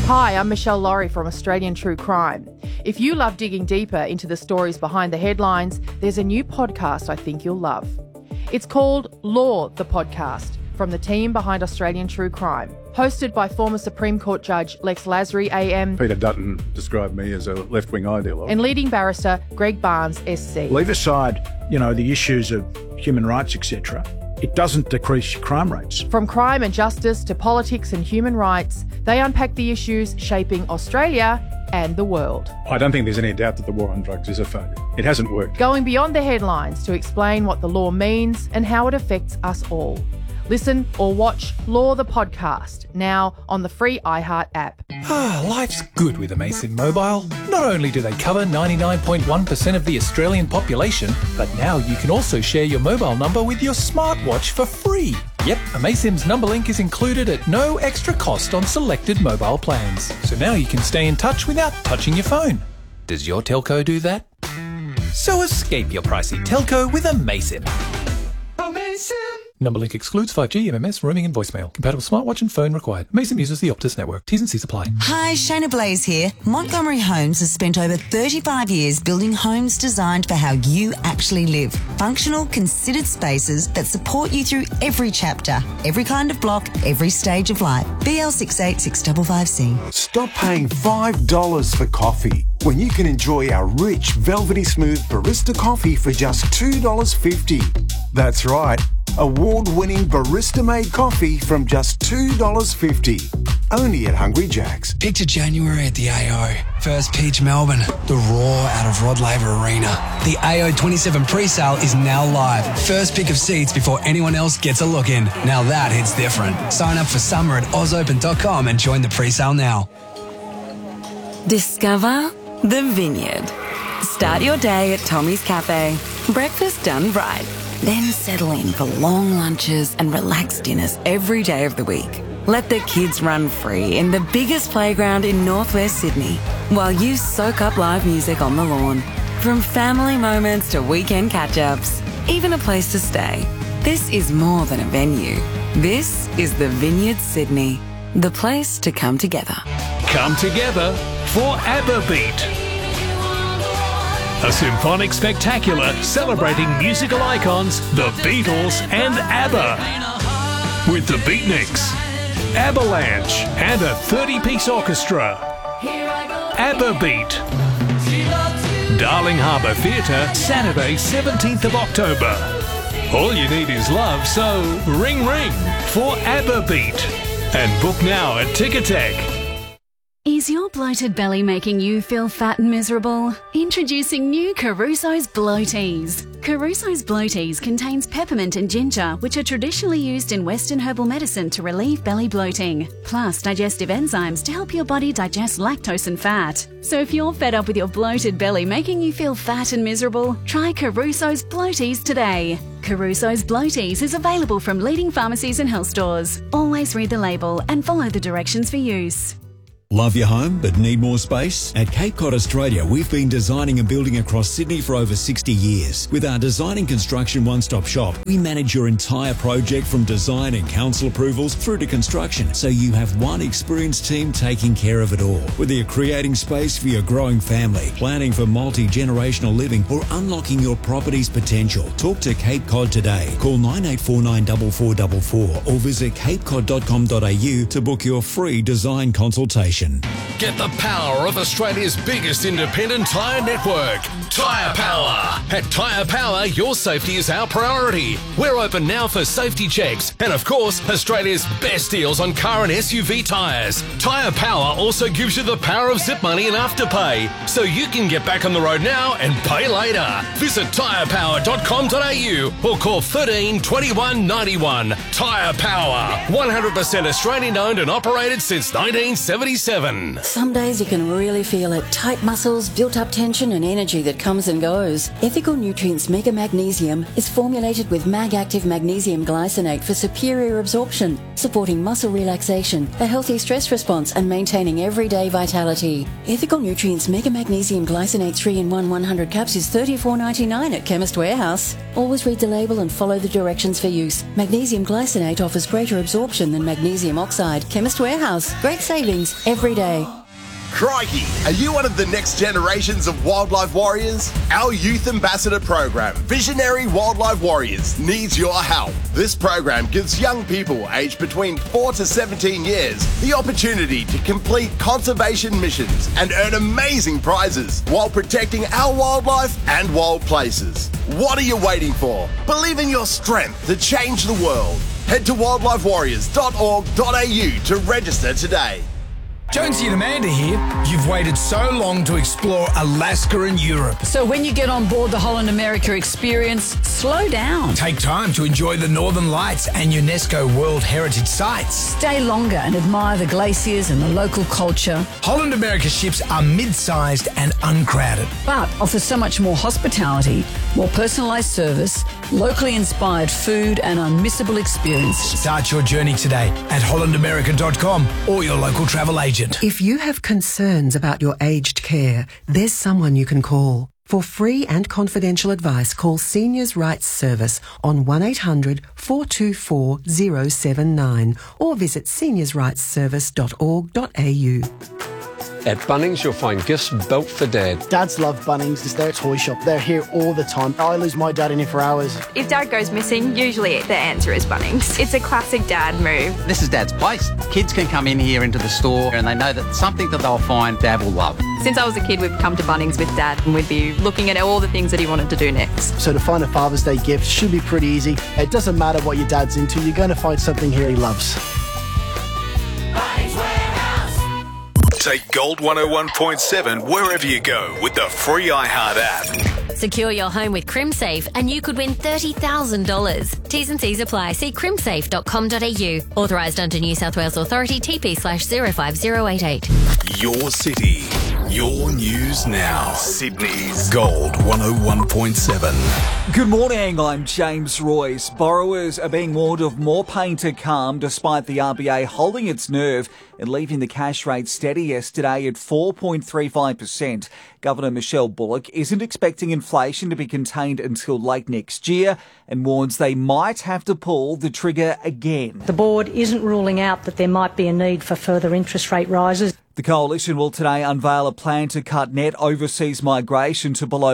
Hi, I'm Michelle Laurie from Australian True Crime. If you love digging deeper into the stories behind the headlines, there's a new podcast I think you'll love. It's called Law, the Podcast, from the team behind Australian True Crime. Hosted by former Supreme Court Judge Lex Lasry AM. Peter Dutton described me as a left-wing ideologue. And leading barrister Greg Barnes SC. Leave aside, the issues of human rights, etc. It doesn't decrease crime rates. From crime and justice to politics and human rights, they unpack the issues shaping Australia and the world. I don't think there's any doubt that the war on drugs is a failure. It hasn't worked. Going beyond the headlines to explain what the law means and how it affects us all. Listen or watch Law the Podcast, now on the free iHeart app. Life's good with Amaysim Mobile. Not only do they cover 99.1% of the Australian population, but now you can also share your mobile number with your smartwatch for free. Yep, Amaysim's number link is included at no extra cost on selected mobile plans. So now you can stay in touch without touching your phone. Does your telco do that? So escape your pricey telco with Amaysim. Amaysim! Number link excludes 5G, MMS, roaming and voicemail. Compatible smartwatch and phone required. Amaysim uses the Optus network. T's and C's apply. Hi, Shayna Blaze here. Montgomery Homes has spent over 35 years building homes designed for how you actually live. Functional, considered spaces that support you through every chapter, every kind of block, every stage of life. BL686555C. Stop paying $5 for coffee when you can enjoy our rich, velvety smooth barista coffee for just $2.50. That's right. Award-winning barista-made coffee from just $2.50. Only at Hungry Jack's. Picture January at the AO. First pitch Melbourne. The roar out of Rod Laver Arena. The AO 27 pre-sale is now live. First pick of seats before anyone else gets a look in. Now that hits different. Sign up for summer at ausopen.com and join the pre-sale now. Discover the Vineyard. Start your day at Tommy's Cafe. Breakfast done right. Then settle in for long lunches and relaxed dinners every day of the week. Let the kids run free in the biggest playground in northwest Sydney while you soak up live music on the lawn. From family moments to weekend catch-ups, even a place to stay. This is more than a venue. This is the Vineyard Sydney, the place to come together. Come together for ABBA Beat. A symphonic spectacular celebrating musical icons, the Beatles and ABBA. With the Beatniks, Avalanche and a 30-piece orchestra. ABBA Beat. Darling Harbour Theatre, Saturday 17th of October. All you need is love, so ring ring for ABBA Beat. And book now at Ticketek. Is your bloated belly making you feel fat and miserable? Introducing new Caruso's Bloaties. Caruso's Bloaties contains peppermint and ginger, which are traditionally used in Western herbal medicine to relieve belly bloating, plus digestive enzymes to help your body digest lactose and fat. So if you're fed up with your bloated belly making you feel fat and miserable, try Caruso's Bloaties today. Caruso's Bloaties is available from leading pharmacies and health stores. Always read the label and follow the directions for use. Love your home but need more space? At Cape Cod Australia, we've been designing and building across Sydney for over 60 years. With our design and construction one-stop shop, we manage your entire project from design and council approvals through to construction, so you have one experienced team taking care of it all. Whether you're creating space for your growing family, planning for multi-generational living, or unlocking your property's potential, talk to Cape Cod today. Call 9849 4444 or visit capecod.com.au to book your free design consultation. Get the power of Australia's biggest independent tyre network, Tyre Power. At Tyre Power, your safety is our priority. We're open now for safety checks and, of course, Australia's best deals on car and SUV tyres. Tyre Power also gives you the power of zip money and afterpay, so you can get back on the road now and pay later. Visit tyrepower.com.au or call 13 21 91. Tyre Power, 100% Australian owned and operated since 1977. Some days you can really feel it. Tight muscles, built-up tension and energy that comes and goes. Ethical Nutrients Mega Magnesium is formulated with Mag-Active Magnesium Glycinate for superior absorption, supporting muscle relaxation, a healthy stress response and maintaining everyday vitality. Ethical Nutrients Mega Magnesium Glycinate 3-in-1 100 caps is $34.99 at Chemist Warehouse. Always read the label and follow the directions for use. Magnesium Glycinate offers greater absorption than magnesium oxide. Chemist Warehouse. Great savings every every day. Crikey, are you one of the next generations of wildlife warriors? Our youth ambassador program, Visionary Wildlife Warriors, needs your help. This program gives young people aged between 4 to 17 years the opportunity to complete conservation missions and earn amazing prizes while protecting our wildlife and wild places. What are you waiting for? Believe in your strength to change the world. Head to wildlifewarriors.org.au to register today. Jonesy and Amanda here. You've waited so long to explore Alaska and Europe. So when you get on board the Holland America experience, slow down. Take time to enjoy the Northern Lights and UNESCO World Heritage Sites. Stay longer and admire the glaciers and the local culture. Holland America ships are mid-sized and uncrowded, but offer so much more hospitality, more personalised service, locally inspired food and unmissable experiences. Start your journey today at hollandamerica.com or your local travel agent. If you have concerns about your aged care, there's someone you can call. For free and confidential advice, call Seniors Rights Service on 1800 424 079 or visit seniorsrightsservice.org.au. At Bunnings, you'll find gifts built for Dad. Dads love Bunnings. It's their toy shop. They're here all the time. I lose my dad in here for hours. If Dad goes missing, usually the answer is Bunnings. It's a classic Dad move. This is Dad's place. Kids can come in here into the store and they know that something that they'll find Dad will love. Since I was a kid, we've come to Bunnings with Dad and we'd be looking at all the things that he wanted to do next. So to find a Father's Day gift should be pretty easy. It doesn't matter what your dad's into, you're going to find something here he loves. Take Gold 101.7 wherever you go with the free iHeart app. Secure your home with CrimSafe and you could win $30,000. T's and C's apply. See crimsafe.com.au. Authorised under New South Wales Authority TP/05088. Your city, your news now. Sydney's Gold 101.7. Good morning, I'm James Royce. Borrowers are being warned of more pain to come despite the RBA holding its nerve and leaving the cash rate steady yesterday at 4.35%. Governor Michelle Bullock isn't expecting inflation to be contained until late next year and warns they might have to pull the trigger again. The board isn't ruling out that there might be a need for further interest rate rises. The Coalition will today unveil a plan to cut net overseas migration to below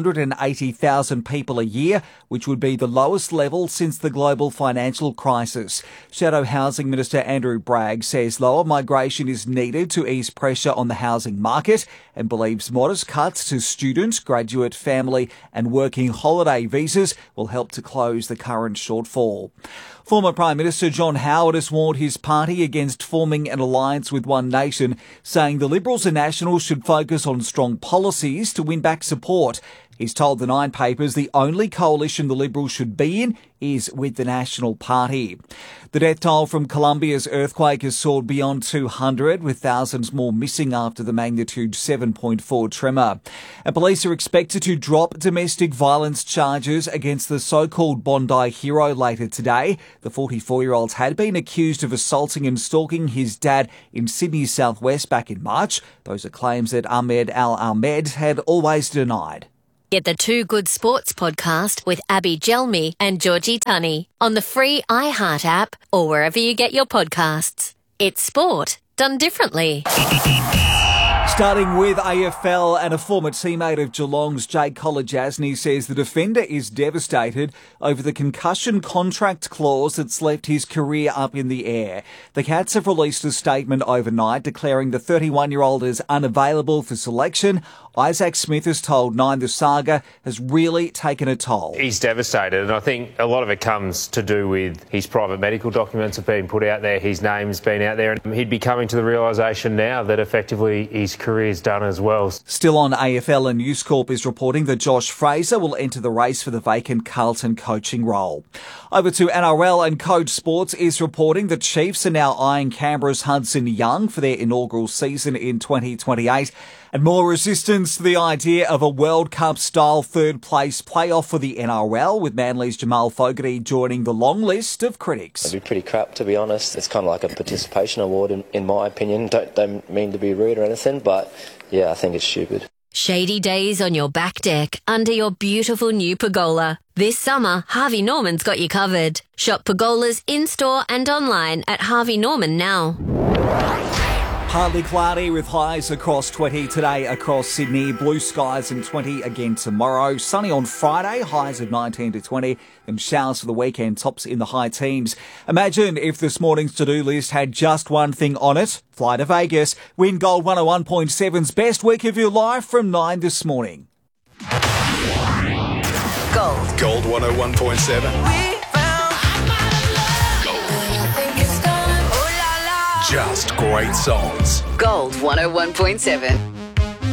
180,000 people a year, which would be the lowest level since the global financial crisis. Shadow Housing Minister Andrew Bragg says lower migration is needed to ease pressure on the housing market and believes modest cuts to student, graduate, family and working holiday visas will help to close the current shortfall. Former Prime Minister John Howard has warned his party against forming an alliance with One Nation, saying the Liberals and Nationals should focus on strong policies to win back support. He's told the Nine Papers the only coalition the Liberals should be in is with the National Party. The death toll from Colombia's earthquake has soared beyond 200, with thousands more missing after the magnitude 7.4 tremor. And police are expected to drop domestic violence charges against the so-called Bondi hero later today. The 44-year-old had been accused of assaulting and stalking his dad in Sydney's southwest back in March. Those are claims that Ahmed Al-Ahmed had always denied. Get the Too Good Sports podcast with Abby Gelmi and Georgie Tunney on the free iHeart app or wherever you get your podcasts. It's sport done differently. Starting with AFL, and a former teammate of Geelong's, Jake Kolodjasny, says the defender is devastated over the concussion contract clause that's left his career up in the air. The Cats have released a statement overnight declaring the 31-year-old is unavailable for selection. Isaac Smith has told Nine the saga has really taken a toll. He's devastated, and I think a lot of it comes to do with his private medical documents have been put out there, his name's been out there, and he'd be coming to the realisation now that effectively his career's done as well. Still on AFL, and News Corp is reporting that Josh Fraser will enter the race for the vacant Carlton coaching role. Over to NRL, and Code Sports is reporting that Chiefs are now eyeing Canberra's Hudson Young for their inaugural season in 2028. And more resistance to the idea of a World Cup-style third-place playoff for the NRL, with Manly's Jamal Fogarty joining the long list of critics. It'd be pretty crap, to be honest. It's kind of like a participation award, in my opinion. Don't mean to be rude or anything, but yeah, I think it's stupid. Shady days on your back deck under your beautiful new pergola. This summer, Harvey Norman's got you covered. Shop pergolas in-store and online at Harvey Norman now. Partly cloudy with highs across 20 today across Sydney. Blue skies and 20 again tomorrow. Sunny on Friday, highs of 19 to 20. And showers for the weekend, tops in the high teens. Imagine if this morning's to-do list had just one thing on it. Fly to Vegas. Win Gold 101.7's best week of your life from 9 this morning. Gold 101.7. Just great songs. Gold 101.7.